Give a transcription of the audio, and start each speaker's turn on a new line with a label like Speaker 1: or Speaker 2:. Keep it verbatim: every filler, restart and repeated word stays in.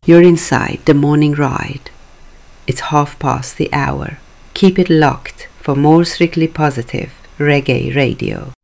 Speaker 1: You're inside the morning ride. It's half past the hour. Keep it locked for more Strictly Positive Reggae Radio.